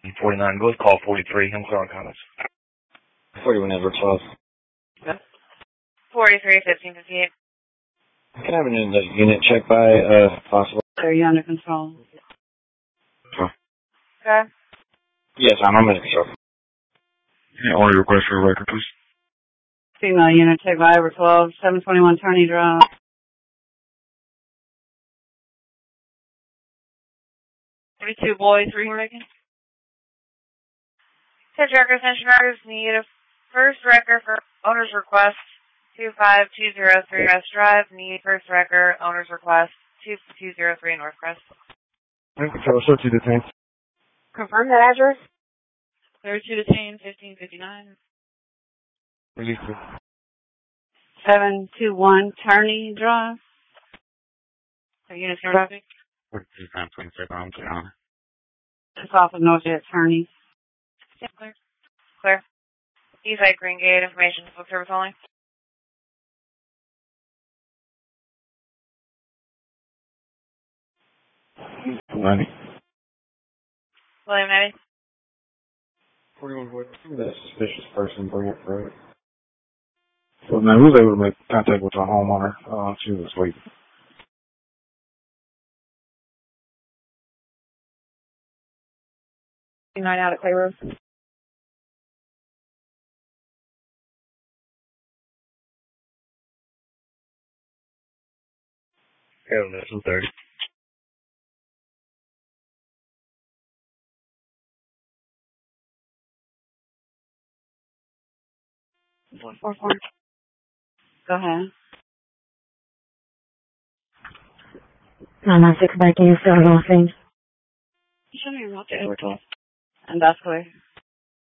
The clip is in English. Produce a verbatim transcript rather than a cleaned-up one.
forty-nine. Go with call forty-three. I'm Clark Collins. forty-one Edward twelve. Okay. forty-three, fifteen fifty-eight. Can I have an uh, unit check by, uh, possible? Are you under control? Sure. Okay. Yes, I'm under control. Yeah, order request for a record, please. Female unit check by over twelve, seven twenty-one Turney Drive. forty-two boy, three Hurricane. Six record, attention records need a first record for owner's request, two five two zero three West Drive, need first record, owner's request, two two zero three Northcrest. Control, show to detain. Confirm that address. thirty-two detain, fifteen fifty-nine. Release it. seven two one Turney Drive. Are you units traffic? It's off of North at Turney. Yeah, clear. Clear. Eastside Green Gate, information, book service only. ninety. William ninety. forty-one Boyd. That suspicious person bring it for it. So now, who's able to make contact with the homeowner? Uh, she was asleep. Nine out at Clay Road. Hell, that's two thirty. Four four four. Go ahead. nine nine six back in, still nothing. You should be wrong to Edward twelve. And that's clear.